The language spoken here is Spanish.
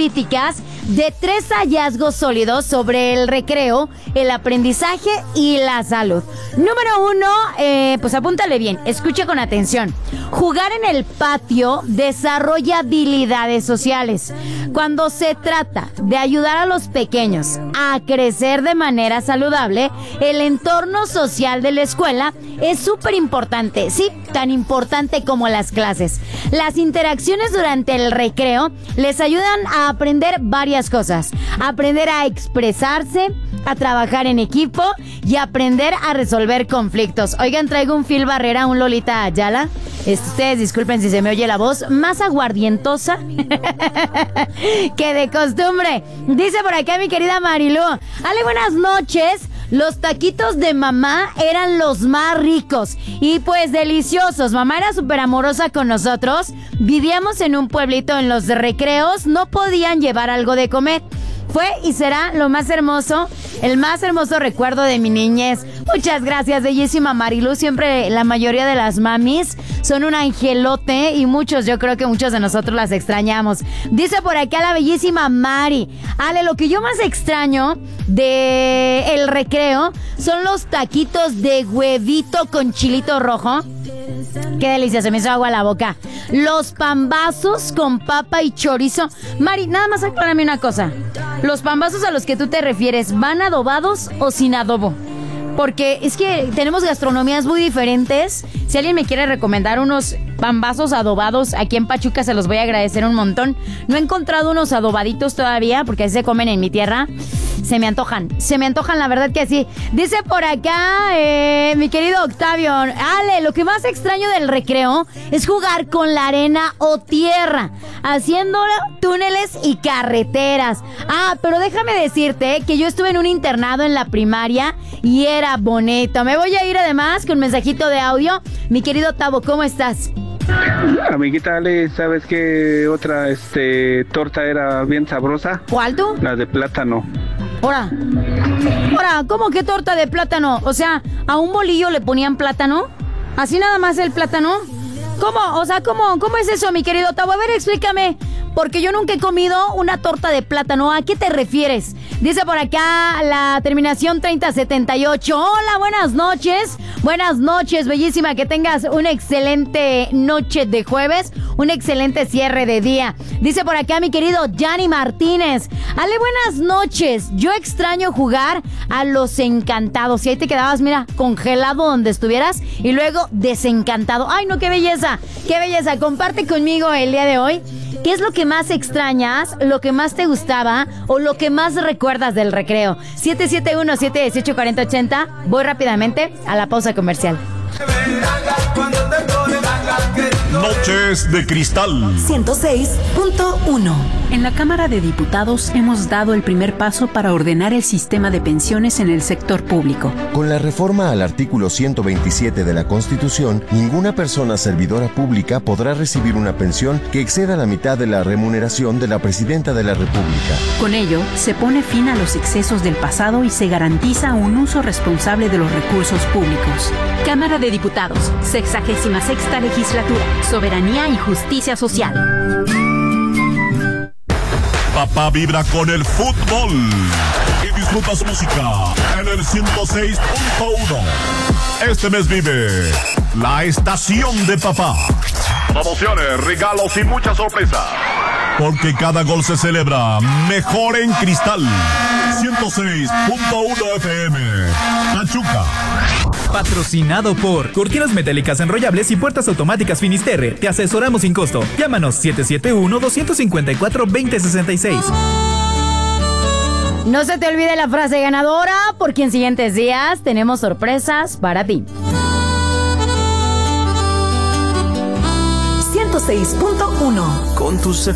políticas de 3 hallazgos sólidos sobre el recreo, el aprendizaje y la salud. Número 1, pues apúntale bien, escucha con atención. Jugar en el patio desarrolla habilidades sociales. Cuando se trata de ayudar a los pequeños a crecer de manera saludable, el entorno social de la escuela es súper importante, sí, tan importante como las clases. Las interacciones durante el recreo les ayudan a aprender varias cosas. Aprender a expresarse, a trabajar en equipo y aprender a resolver conflictos. Oigan, traigo un Phil Barrera, un Lolita Ayala. Ustedes disculpen si se me oye la voz más aguardientosa que de costumbre. Dice por acá mi querida Marilu: Ale, buenas noches. Los taquitos de mamá eran los más ricos y pues deliciosos. Mamá era súper amorosa con nosotros. Vivíamos en un pueblito, en los recreos no podían llevar algo de comer. Fue y será lo más hermoso, el más hermoso recuerdo de mi niñez. Muchas gracias, bellísima Marilu. Siempre la mayoría de las mamis son un angelote y yo creo que muchos de nosotros las extrañamos. Dice por acá la bellísima Mari: Ale, lo que yo más extraño de el recreo son los taquitos de huevito con chilito rojo. Qué delicia, se me hizo agua a la boca. Los pambazos con papa y chorizo. Mari, nada más aclárame una cosa. ¿Los pambazos a los que tú te refieres van adobados o sin adobo? Porque es que tenemos gastronomías muy diferentes. Si alguien me quiere recomendar unos pambazos adobados aquí en Pachuca, se los voy a agradecer un montón. No he encontrado unos adobaditos todavía, porque así se comen en mi tierra. Se me antojan, la verdad que sí. Dice por acá mi querido Octavio: Ale, lo que más extraño del recreo es jugar con la arena o tierra, haciendo túneles y carreteras. Pero déjame decirte que yo estuve en un internado en la primaria y era bonito. Me voy a ir además con un mensajito de audio. Mi querido Tavo, ¿cómo estás? Amiguita Ale, ¿sabes qué otra torta era bien sabrosa? ¿Cuál tú? La de plátano. Ahora, ¿cómo que torta de plátano? O sea, ¿a un bolillo le ponían plátano? ¿Así nada más el plátano? ¿Cómo? O sea, ¿cómo es eso, mi querido Tavo? A ver, explícame, porque yo nunca he comido una torta de plátano. ¿A qué te refieres? Dice por acá la terminación 3078. Hola, buenas noches. Buenas noches, bellísima. Que tengas una excelente noche de jueves, un excelente cierre de día. Dice por acá mi querido Gianni Martínez: Ale, buenas noches. Yo extraño jugar a los encantados. Y ahí te quedabas, mira, congelado donde estuvieras y luego desencantado. Ay, no, qué belleza, qué belleza. Comparte conmigo el día de hoy. ¿Qué es lo que más extrañas, lo que más te gustaba o lo que más recuerdas del recreo? 771-718-4080. Voy rápidamente a la pausa comercial. Noches de Cristal 106.1. En la Cámara de Diputados hemos dado el primer paso para ordenar el sistema de pensiones en el sector público. Con la reforma al artículo 127 de la Constitución, ninguna persona servidora pública podrá recibir una pensión que exceda la mitad de la remuneración de la Presidenta de la República. Con ello, se pone fin a los excesos del pasado y se garantiza un uso responsable de los recursos públicos. Cámara de Diputados, 66ª Legislatura, Soberanía y Justicia Social. Papá vibra con el fútbol y disfruta su música en el 106.1. Este mes vive la estación de papá. Promociones, regalos y muchas sorpresas. Porque cada gol se celebra mejor en Cristal. 106.1 FM. Pachuca. Patrocinado por Cortinas Metálicas Enrollables y Puertas Automáticas Finisterre. Te asesoramos sin costo. Llámanos 771-254-2066. No se te olvide la frase ganadora, porque en siguientes días tenemos sorpresas para ti. 106.1. Con tus